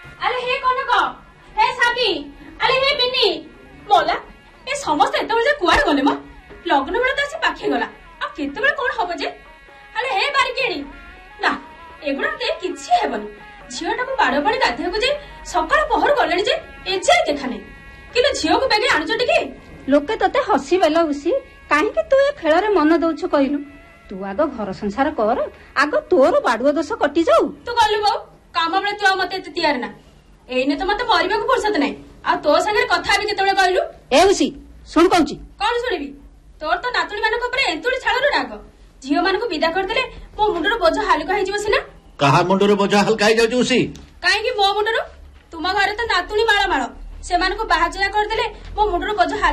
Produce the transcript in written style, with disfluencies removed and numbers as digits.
अरे हे कनक हे साबी अरे हे बिन्नी मोला ए समस्त एत बजे कुआड़ गले म लग्न बेला तो आसी पाखे गला आ केते बेला कोन हबो जे अरे हे बारिकेणी ना एगुडा के किछि हेबनी झियोटा को बाड़ पानी गाधे को जे सकाळ पहर गलेनी जे एजे देखाने किलो झियो को बेगे आनुछ टिके लोके तते हसी बेला उसी काहे कि तू ए खेल रे मन दउछ कहिनु तू आगो घर संसार कर आगो तोर बाडुआ दोष कटि जाऊ तू गलु बो काम बेले तू मते तियार ना एने तो मते मरिबा को फुर्सत नै आ तो संगे कथा भी केतबेले कहलु ए उसी सुन कहूची कोन सुनिबी तोर तो नातुणी मानको ऊपर एंतुड़ी छाळरो राग झियो मानको विदा कर देले मो मुंडरो बोझ हल्का हो जिवो सिना कहा मुंडरो बोझ हल्का हो जाउची उसी काहे कि मो मुंडरो तुम घरे तो नातुणी माळ माळ से मानको बाहाजया कर देले मो मुंडरो बोझ